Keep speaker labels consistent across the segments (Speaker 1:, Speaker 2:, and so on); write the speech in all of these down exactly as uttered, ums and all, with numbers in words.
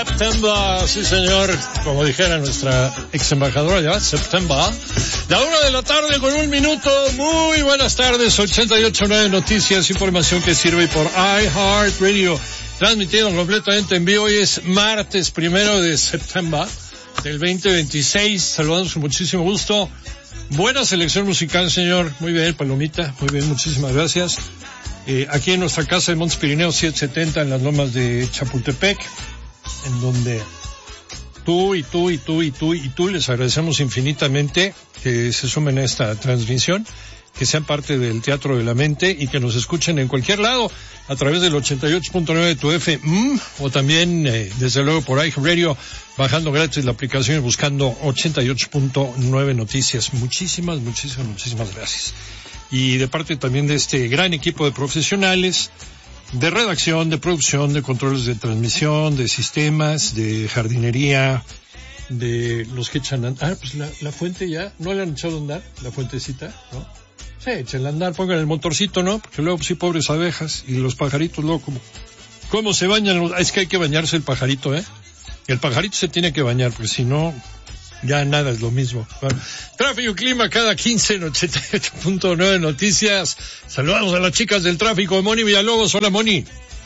Speaker 1: September, sí señor, como dijera nuestra ex embajadora ya, September. La una de la tarde con un minuto. Muy buenas tardes, ochenta y ocho punto nueve Noticias, información que sirve por iHeartRadio, transmitido completamente en vivo. Hoy es martes primero de septiembre del veinte veintiséis. Saludamos con muchísimo gusto. Buena selección musical, señor. Muy bien, Palomita. Muy bien, muchísimas gracias. Eh, aquí en nuestra casa de Montes Pirineos setecientos setenta, en las lomas de Chapultepec, en donde tú y tú y tú y tú y tú les agradecemos infinitamente que se sumen a esta transmisión, que sean parte del Teatro de la Mente y que nos escuchen en cualquier lado a través del ochenta y ocho punto nueve de tu F M o también eh, desde luego por iHeartRadio, bajando gratis la aplicación y buscando ochenta y ocho punto nueve Noticias. Muchísimas, muchísimas, muchísimas gracias. Y de parte también de este gran equipo de profesionales de redacción, de producción, de controles de transmisión, de sistemas, de jardinería, de los que echan a andar. Ah, pues la, la fuente ya, ¿no le han echado a andar? La fuentecita, ¿no? Sí, echen a andar, pongan el motorcito, ¿no? Porque luego, sí, pobres abejas y los pajaritos, luego, ¿cómo, cómo se bañan? Es que hay que bañarse el pajarito, ¿eh? El pajarito se tiene que bañar, porque si no, ya nada es lo mismo. Bueno, tráfico y clima cada quince en ochenta y ocho punto nueve Noticias. Saludamos a las chicas del tráfico de Moni Villalobos. Hola, Moni.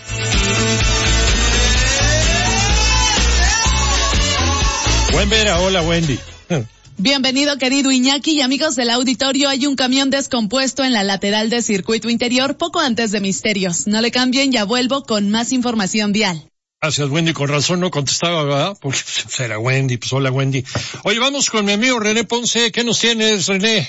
Speaker 1: Buen vera, hola, Wendy.
Speaker 2: Bienvenido, querido Iñaki, y amigos del auditorio. Hay un camión descompuesto en la lateral de Circuito Interior poco antes de Misterios. No le cambien, ya vuelvo con más información vial.
Speaker 1: Gracias, Wendy. Con razón no contestaba, ¿verdad? Porque pues, era Wendy. Pues hola, Wendy. Oye, vamos con mi amigo René Ponce. ¿Qué nos tienes, René?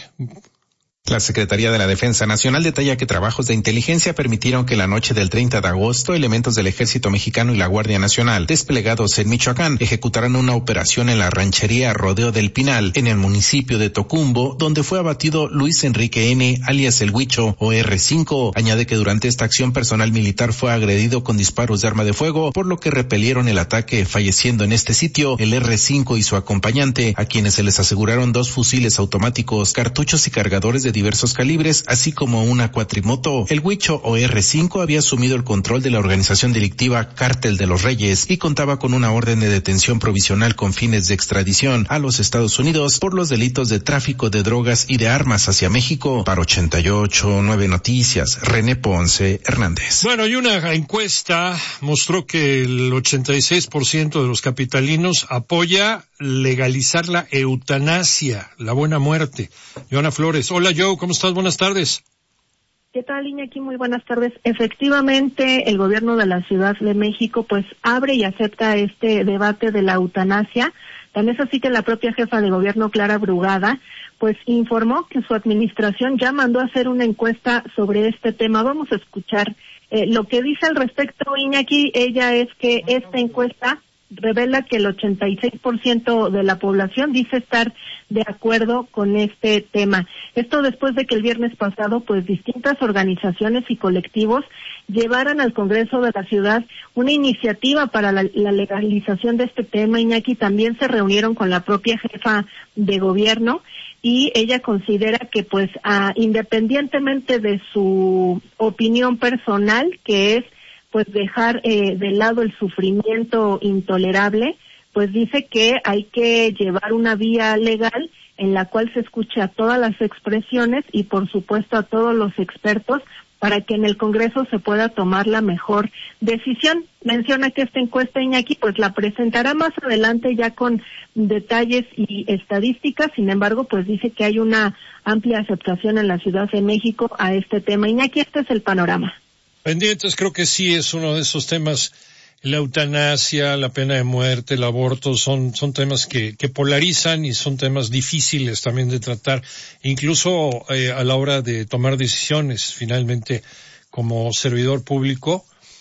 Speaker 3: La Secretaría de la Defensa Nacional detalla que trabajos de inteligencia permitieron que la noche del treinta de agosto elementos del Ejército Mexicano y la Guardia Nacional desplegados en Michoacán ejecutaran una operación en la ranchería Rodeo del Pinal, en el municipio de Tocumbo, donde fue abatido Luis Enrique N., alias El Huicho, o erre cinco. Añade que durante esta acción personal militar fue agredido con disparos de arma de fuego, por lo que repelieron el ataque, falleciendo en este sitio el erre cinco y su acompañante, a quienes se les aseguraron dos fusiles automáticos, cartuchos y cargadores de diversos calibres, así como una cuatrimoto. El Huicho o erre cinco había asumido el control de la organización delictiva Cártel de los Reyes y contaba con una orden de detención provisional con fines de extradición a los Estados Unidos por los delitos de tráfico de drogas y de armas hacia México. Para ochenta y ocho punto nueve Noticias, René Ponce Hernández.
Speaker 1: Bueno, y una encuesta mostró que el ochenta y seis por ciento de los capitalinos apoya legalizar la eutanasia, la buena muerte. Joana Flores. Hola, Joe, ¿cómo estás? Buenas tardes.
Speaker 4: ¿Qué tal, Iñaki? Muy buenas tardes. Efectivamente, el gobierno de la Ciudad de México pues abre y acepta este debate de la eutanasia. Tan es así que la propia jefa de gobierno, Clara Brugada, pues informó que su administración ya mandó a hacer una encuesta sobre este tema. Vamos a escuchar eh, lo que dice al respecto, Iñaki. Ella es que esta encuesta revela que el ochenta y seis por ciento de la población dice estar de acuerdo con este tema. Esto después de que el viernes pasado, pues, distintas organizaciones y colectivos llevaran al Congreso de la Ciudad una iniciativa para la, la legalización de este tema. Iñaki, también se reunieron con la propia jefa de gobierno y ella considera que, pues, ah, independientemente de su opinión personal, que es pues dejar eh, de lado el sufrimiento intolerable, pues dice que hay que llevar una vía legal en la cual se escuche a todas las expresiones y por supuesto a todos los expertos para que en el Congreso se pueda tomar la mejor decisión. Menciona que esta encuesta, Iñaki, pues la presentará más adelante ya con detalles y estadísticas. Sin embargo, pues dice que hay una amplia aceptación en la Ciudad de México a este tema. Iñaki, este es el panorama.
Speaker 1: Pendientes, creo que sí es uno de esos temas. La eutanasia, la pena de muerte, el aborto, son, son temas que, que polarizan y son temas difíciles también de tratar, incluso eh, a la hora de tomar decisiones, finalmente, como servidor público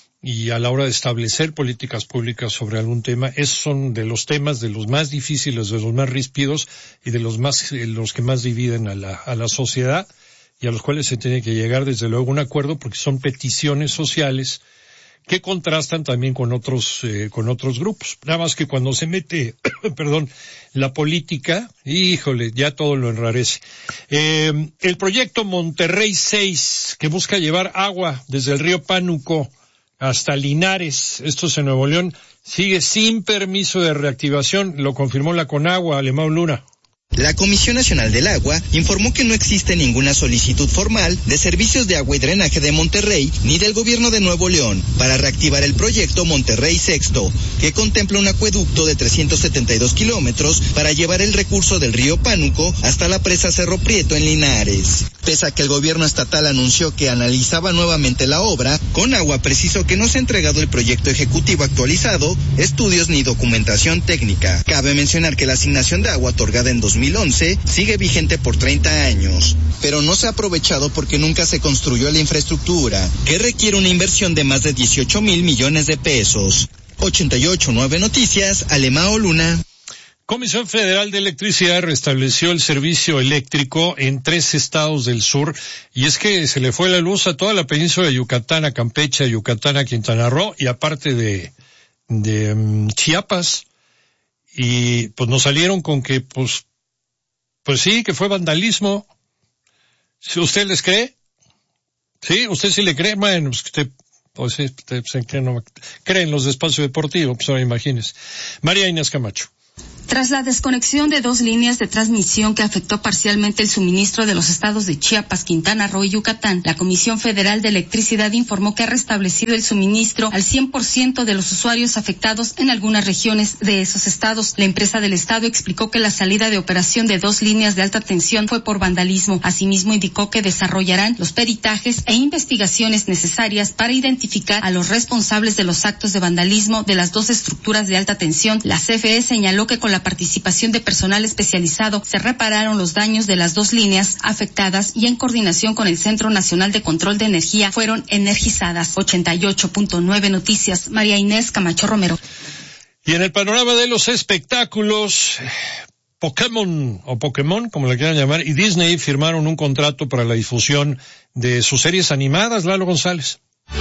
Speaker 1: y a la hora de establecer políticas públicas sobre algún tema. Esos son de los temas, de los más difíciles, de los más ríspidos y de los más, eh, los que más dividen a la, a la sociedad, y a los cuales se tiene que llegar desde luego a un acuerdo, porque son peticiones sociales que contrastan también con otros eh, con otros grupos. Nada más que cuando se mete, perdón, la política, híjole, ya todo lo enrarece. Eh, el proyecto Monterrey seis, que busca llevar agua desde el río Pánuco hasta Linares, esto es en Nuevo León, sigue sin permiso de reactivación, lo confirmó la Conagua, Alemão Luna.
Speaker 5: La Comisión Nacional del Agua informó que no existe ninguna solicitud formal de Servicios de Agua y Drenaje de Monterrey ni del Gobierno de Nuevo León para reactivar el proyecto Monterrey Sexto, que contempla un acueducto de trescientos setenta y dos kilómetros para llevar el recurso del río Pánuco hasta la presa Cerro Prieto en Linares. Pese a que el gobierno estatal anunció que analizaba nuevamente la obra, Conagua precisó que no se ha entregado el proyecto ejecutivo actualizado, estudios ni documentación técnica. Cabe mencionar que la asignación de agua otorgada en dos mil once sigue vigente por treinta años, pero no se ha aprovechado porque nunca se construyó la infraestructura, que requiere una inversión de más de dieciocho mil millones de pesos. ochenta y ocho punto nueve Noticias, Alemão Luna.
Speaker 1: Comisión Federal de Electricidad restableció el servicio eléctrico en tres estados del sur, y es que se le fue la luz a toda la península de Yucatán, a Campeche, a Yucatán, a Quintana Roo, y aparte de, de um, Chiapas, y pues nos salieron con que, pues, pues sí, que fue vandalismo. ¿Usted les cree? ¿Sí? ¿Usted sí le cree? Bueno, pues usted, pues sí, usted, usted no cree en los espacios deportivos, pues ahora imagínese. María Inés Camacho.
Speaker 6: Tras la desconexión de dos líneas de transmisión que afectó parcialmente el suministro de los estados de Chiapas, Quintana Roo y Yucatán, la Comisión Federal de Electricidad informó que ha restablecido el suministro al cien por ciento de los usuarios afectados en algunas regiones de esos estados. La empresa del estado explicó que la salida de operación de dos líneas de alta tensión fue por vandalismo. Asimismo, indicó que desarrollarán los peritajes e investigaciones necesarias para identificar a los responsables de los actos de vandalismo de las dos estructuras de alta tensión. La C F E señaló que con la participación de personal especializado se repararon los daños de las dos líneas afectadas y en coordinación con el Centro Nacional de Control de Energía fueron energizadas. ochenta y ocho punto nueve Noticias, María Inés Camacho Romero.
Speaker 1: Y en el panorama de los espectáculos, Pokémon, o Pokémon, como le quieran llamar, y Disney firmaron un contrato para la difusión de sus series animadas. Lalo González.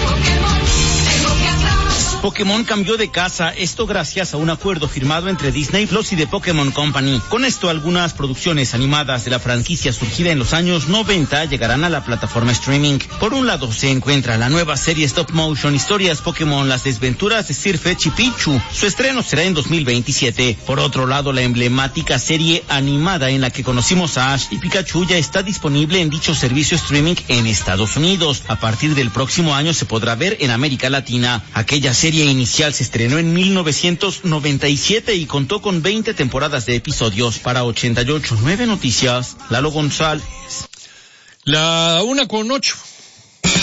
Speaker 7: Pokémon cambió de casa, esto gracias a un acuerdo firmado entre Disney Plus y The Pokémon Company. Con esto, algunas producciones animadas de la franquicia surgida en los años noventa llegarán a la plataforma streaming. Por un lado, se encuentra la nueva serie Stop Motion Historias Pokémon, Las Desventuras de Sir Fetch y Pichu. Su estreno será en dos mil veintisiete. Por otro lado, la emblemática serie animada en la que conocimos a Ash y Pikachu ya está disponible en dicho servicio streaming en Estados Unidos. A partir del próximo año se podrá ver en América Latina. Aquella serie inicial se estrenó en mil novecientos noventa y siete y contó con veinte temporadas de episodios. Para ochenta y ocho punto nueve Noticias, Lalo González.
Speaker 1: La una con ocho.